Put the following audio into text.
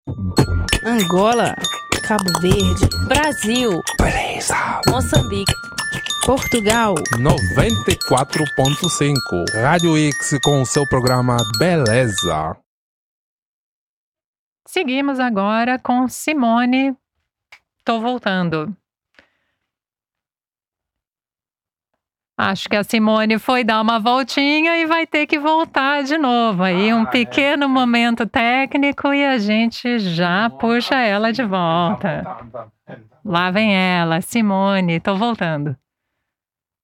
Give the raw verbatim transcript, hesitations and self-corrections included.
Angola, Cabo Verde, Brasil, Beleza. Moçambique, Portugal, noventa e quatro ponto cinco. Rádio X com o seu programa Beleza. Seguimos agora com Simone. Tô voltando. Acho que a Simone foi dar uma voltinha e vai ter que voltar de novo. Aí um pequeno momento técnico e a gente já puxa ela de volta. Lá vem ela, Simone, tô voltando.